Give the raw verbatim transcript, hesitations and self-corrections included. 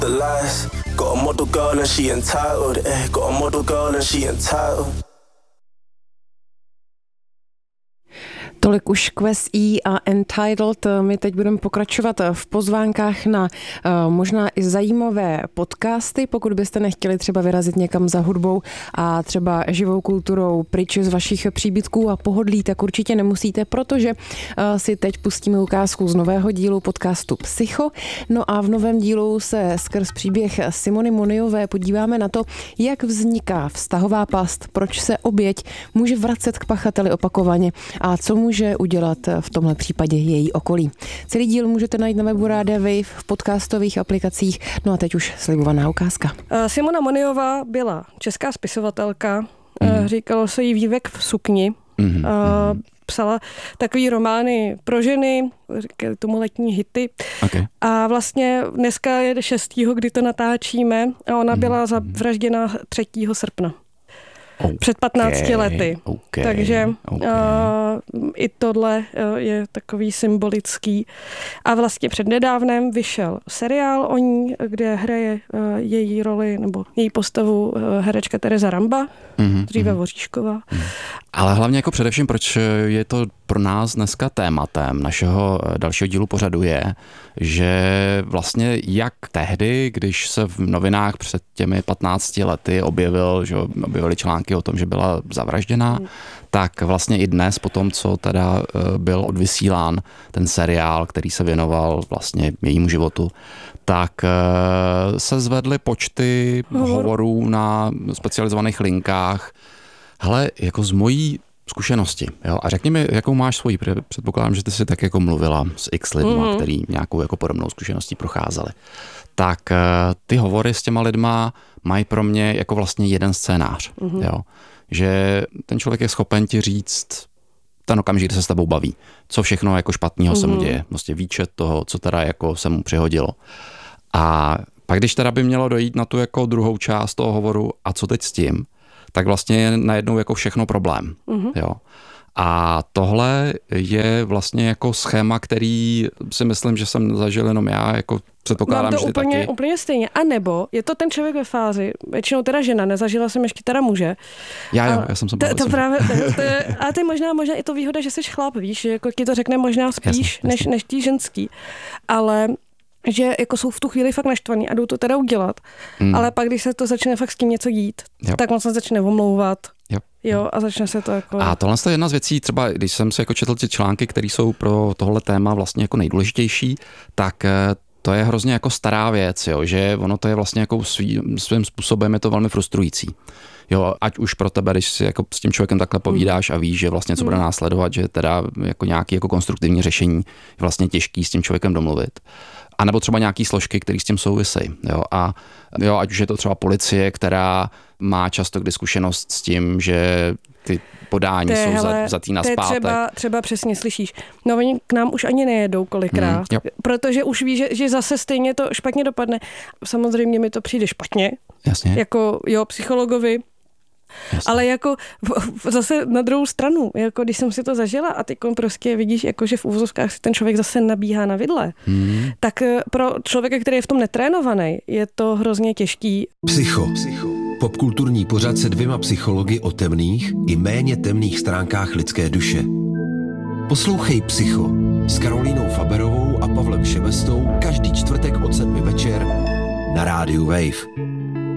The lies. Got a model girl and she entitled. Eh, got a model girl and she entitled. Tolik už Quest E a Entitled. My teď budeme pokračovat v pozvánkách na uh, možná i zajímavé podcasty, pokud byste nechtěli třeba vyrazit někam za hudbou a třeba živou kulturou pryč z vašich příbytků a pohodlí, tak určitě nemusíte, protože uh, si teď pustíme ukázku z nového dílu podcastu Psycho. No a v novém dílu se skrz příběh Simony Moniové podíváme na to, jak vzniká vztahová past, proč se oběť může vracet k pachateli opakovaně a co může udělat v tomhle případě její okolí. Celý díl můžete najít na webu Rádia Wave, v podcastových aplikacích. No a teď už slibovaná ukázka. Simona Moniová byla česká spisovatelka, mm. říkalo se jí Vývek v sukni. Mm. Psala takový romány pro ženy, říkali tomu letní hity. Okay. A vlastně dneska je šestého, kdy to natáčíme a ona mm. byla zavražděna třetího srpna. Okay, před patnácti lety. Okay, Takže okay. Uh, i tohle uh, je takový symbolický. A vlastně přednedávnem vyšel seriál o ní, kde hraje uh, její roli, nebo její postavu uh, herečka Tereza Ramba, mm-hmm, dříve mm-hmm. Voříšková. Mm. Ale hlavně jako především, proč je to pro nás dneska tématem našeho dalšího dílu pořadu je, že vlastně jak tehdy, když se v novinách před těmi patnácti lety objevil, že objevily články o tom, že byla zavražděná, mm. tak vlastně i dnes po tom, co teda byl odvysílán ten seriál, který se věnoval vlastně jejímu životu, tak se zvedly počty hovorů na specializovaných linkách. Hele, jako z mojí zkušenosti, jo? A řekni mi, jakou máš svoji, předpokládám, že ty si tak jako mluvila s x lidma, mm-hmm. který nějakou jako podobnou zkušeností procházeli. Tak ty hovory s těma lidma mají pro mě jako vlastně jeden scénář, mm-hmm. jo? Že ten člověk je schopen ti říct ten okamžik, kdy se s tebou baví, co všechno jako špatného mm-hmm. se mu děje, vlastně výčet toho, co teda jako se mu přihodilo. A pak když teda by mělo dojít na tu jako druhou část toho hovoru a co teď s tím, tak vlastně je najednou jako všechno problém. Mm-hmm. Jo. A tohle je vlastně jako schéma, který si myslím, že jsem zažil jenom já, jako předpokládám, Mám to že úplně, taky. úplně stejně. A nebo je to ten člověk ve fázi, většinou teda žena, nezažila jsem ještě teda muže. Já jo, a já jsem se to, to právě, to, to je, a to je možná, možná i to výhoda, že jsi chlap, víš, že jako ti to řekne možná spíš, jasně, jasně. než, než tí ženský. Ale že jako jsou v tu chvíli fakt naštvaný a jdou to teda udělat, hmm. ale pak, když se to začne fakt s tím něco dít, jo. tak on se začne omlouvat. Jo. Jo, a začne se to jako... A tohle je jedna z věcí, třeba když jsem si jako četl ty články, které jsou pro tohle téma vlastně jako nejdůležitější, tak to je hrozně jako stará věc, jo, že ono to je vlastně jako svým, svým způsobem je to velmi frustrující. Jo, ať už pro tebe, když si jako s tím člověkem takhle povídáš a víš, že vlastně co bude následovat, že teda jako nějaký jako konstruktivní řešení je vlastně těžký s tím člověkem domluvit. A nebo třeba nějaký složky, které s tím souvisejí. Jo, a jo, ať už je to třeba policie, která má často kdy zkušenost s tím, že ty podání te, jsou hele, za, za tý naspátek. Třeba, třeba přesně slyšíš. No oni k nám už ani nejedou kolikrát, hmm, protože už ví, že, že zase stejně to špatně dopadne. Samozřejmě mi to přijde špatně. Jasně. Jako jo, psychologovi. Jasně. Ale jako zase na druhou stranu, jako když jsem si to zažila a ty prostě vidíš, jako že v uvozovkách si ten člověk zase nabíhá na vidle, hmm. tak pro člověka, který je v tom netrénovaný, je to hrozně těžký. Psycho. Psycho. Popkulturní pořad se dvěma psychologi o temných i méně temných stránkách lidské duše. Poslouchej Psycho s Karolínou Faberovou a Pavlem Šebestou každý čtvrtek od sedmi večer na rádiu Wave.